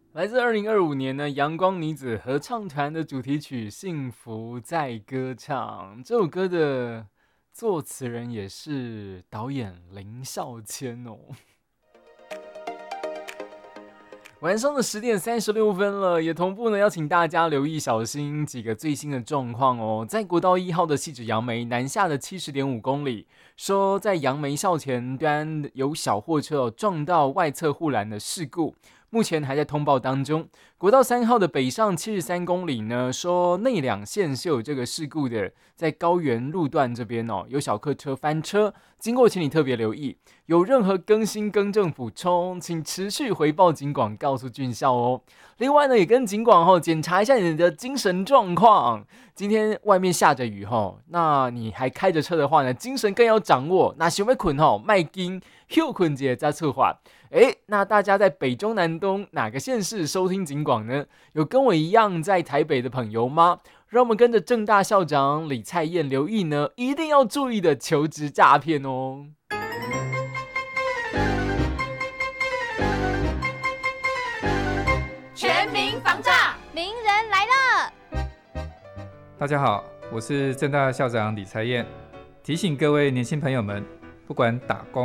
来自2025年呢阳光女子合唱团的主题曲《幸福在歌唱》。这首歌的作词人也是导演林孝谦哦。晚上的10:36了，也同步呢要请大家留意小心几个最新的状况哦。在国道1号的汐止杨梅南下的70.5公里，说在杨梅校前端有小货车撞到外侧护栏的事故，目前还在通报当中。国道3号的北上73公里呢，说内两线是有这个事故的，在高原路段这边哦，有小客车翻车，经过请你特别留意。有任何更新更正补充，请持续回报警广，告诉军校哦。另外呢，也跟警广检查一下你的精神状况。今天外面下着雨那你还开着车的话呢，精神更要掌握。那想要困卖紧休困节再策划。那大家在北中南东哪个县市收听警广呢？有跟我一样在台北的朋友吗？让我们跟着政大校长李蔡燕留意呢，一定要注意的求职诈骗哦。 全民防诈，名人来了！ 大家好，我是政大校长李才燕，提醒各位年轻朋友们，不管打工